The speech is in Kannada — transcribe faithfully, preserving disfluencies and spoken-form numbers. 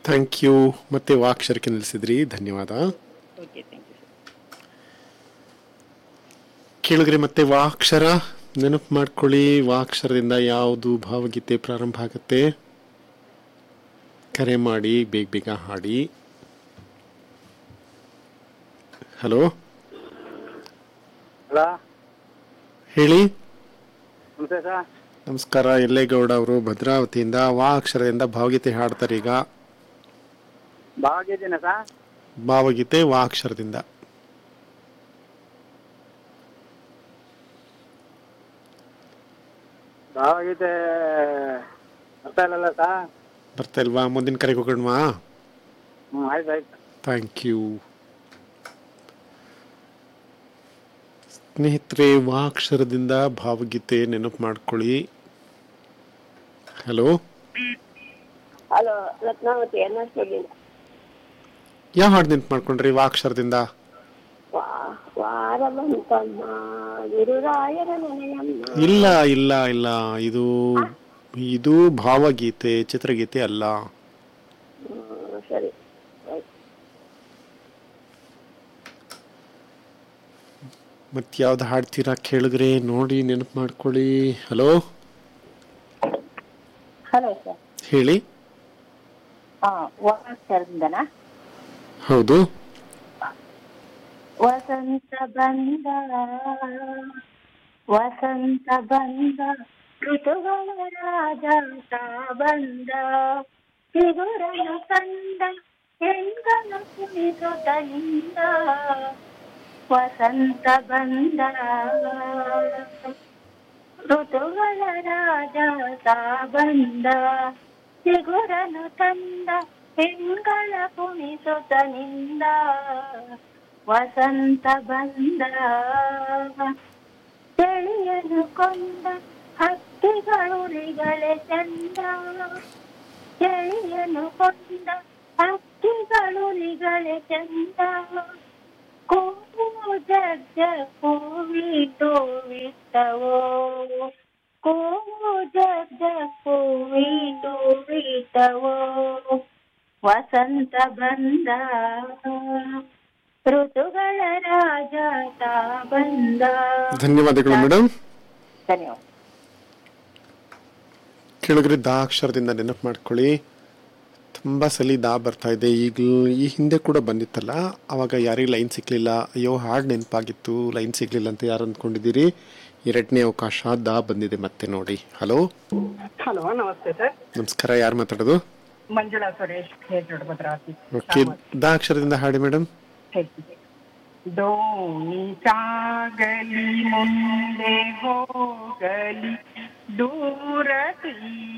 Thank you. ಮತ್ತೆ ವಾ ಅಕ್ಷರಕ್ಕೆ ನಿಲ್ಲಿಸಿದ್ರಿ, ಧನ್ಯವಾದ. Okay, thank you sir. ಕೇಳಿದ್ರೆ ಮತ್ತೆ ವಾ ಅಕ್ಷರ ನೆನಪು ಮಾಡ್ಕೊಳ್ಳಿ. ವಾ ಅಕ್ಷರದಿಂದ ಯಾವುದು ಭಾವಗೀತೆ ಪ್ರಾರಂಭ ಆಗುತ್ತೆ? ಕರೆ ಮಾಡಿ, ಬೇಗ ಬೇಗ ಹಾಡಿ. ಹಲೋ, ಹಲೋ, ಹೇಳಿ. ನಮಸ್ತೆ ಸರ್. ನಮಸ್ಕಾರ. ಎಲ್ಲೇಗೌಡ ಅವರು ಭದ್ರಾವತಿಯಿಂದ ವಾ ಅಕ್ಷರದಿಂದ ಭಾವಗೀತೆ ಹಾಡ್ತಾರೆ ಈಗ. ಭಾವಗೀತೆನಾ ಸರ್? ಭಾವಗೀತೆ ವಾ ಅಕ್ಷರದಿಂದ. ಭಾವಗೀತೆ ಬರ್ತಾ ಇಲ್ಲಲ್ಲ ಸರ್? ಬರ್ತಾ ಇಲ್ವಾ? ಮುಂದಿನ ಕರೆಗೆ ಹೋಗೋಣವಾ? ಹ್ಞೂ, ಆಯ್ತು ಆಯ್ತು. Thank you. ಸ್ನೇಹಿತರೆ, ವಾ ಅಕ್ಷರದಿಂದ ಭಾವಗೀತೆ ನೆನಪು ಮಾಡ್ಕೊಳ್ಳಿ. Hello, hello, Ratnavati ಎನ್ನಷ್ಟೇಳಿನ. ಯಾವ ಹಾಡು ನೆನಪು ಮಾಡ್ಕೊಂಡ್ರಿ ವಾ ಅಕ್ಷರದಿಂದ? ವಾರ ಬಂತಮ್ಮ ಗುರುರಾಯರ ನೆನೆಯಮ್ಮ. ಇಲ್ಲ ಇಲ್ಲ ಇಲ್ಲ, ಇದು ಇದು ಭಾವಗೀತೆ, ಚಿತ್ರಗೀತೆ ಅಲ್ಲ. ಹ್ಮ್, ಸರಿ. ಮತ್ತೆ ಯಾವ್ದು ಹಾಡ್ತೀರಾ ಕೇಳಿದ್ರೆ ನೋಡಿ, ನೆನಪು ಮಾಡ್ಕೊಳ್ಳಿ. Hello, hello sir. ಹೇಳಿ. ಹಾ, ವಾಸಂತನಾ? ಹೌದು. ವಸಂತ ಬಂದ ವಸಂತ ಬಂದ ಋತುಗಳ ರಾಜ ಬಂದ, ಚಿಗುರನು ಕಂದ ಹೆಣ್ಗಳ ಕುಣಿಸುತ್ತಲಿಂದ. ವಸಂತ ಬಂದ ಋತುಗಳ ರಾಜ ಬಂದ, ಚಿಗುರನು ತಂದ ಹೆಣ್ಗಳ ಕುಣಿಸುತ್ತಲಿಂದ. ವಸಂತ ಬಂದ ಚಳಿಯನ್ನು ಕೊಂದ ಹಕ್ಕಿಗಳುರಿಗಳೇ ಚಂದ, ಚಳಿಯನ್ನು ಕೊಂದ ಹಕ್ಕಿಗಳುರಿಗಳೇ ಚಂದ. ಕೂವು ಜಗ್ಗ ಕೂವಿಟೋ ವಿಟ್ಟವೋ, ಕೂವು ಜಗ್ಗ ಕೂವಿಟೋ ವಿಟ್ಟವೋ. ವಸಂತ ಬಂದ ಋತುಗಳ ರಾಜ ಬಂದ. ಧನ್ಯವಾದಗಳು ಮೇಡಮ್. ಧನ್ಯವಾದ. ಕೇಳಿದ್ರೆ ದಾ ಅಕ್ಷರದಿಂದ ನೆನಪು ಮಾಡ್ಕೊಳ್ಳಿ. ತುಂಬ ಸಲ ದಾ ಬರ್ತಾ ಇದೆ. ಈಗ ಈ ಹಿಂದೆ ಕೂಡ ಬಂದಿತ್ತಲ್ಲ, ಆವಾಗ ಯಾರಿಗೆ ಲೈನ್ ಸಿಕ್ಕಲಿಲ್ಲ, ಅಯ್ಯೋ ಹಾಡು ನೆನಪಾಗಿತ್ತು, ಲೈನ್ ಸಿಗಲಿಲ್ಲ ಅಂತ ಯಾರು ಅಂದ್ಕೊಂಡಿದ್ದೀರಿ? ಎರಡನೇ ಅವಕಾಶ ದಾ ಬಂದಿದೆ ಮತ್ತೆ ನೋಡಿ. ಹಲೋ, ಹಲೋ, ನಮಸ್ತೆ ಸರ್. ನಮಸ್ಕಾರ. ಯಾರು ಮಾತಾಡೋದು? ಮಂಜುಳಾ ಸುರೇಶ್, ಹೇಜೋಡ್ ಭದ್ರಾವತಿ. ಓಕೆ, ದಾ ಅಕ್ಷರದಿಂದ ಹಾಡಿ ಮೇಡಮ್. ಹೇಳ್ತಿದ್ದೆ. ದೋಣಿ ಸಾಗಲಿ ಮುಂದೆ ಹೋಗಲಿ ದೂರ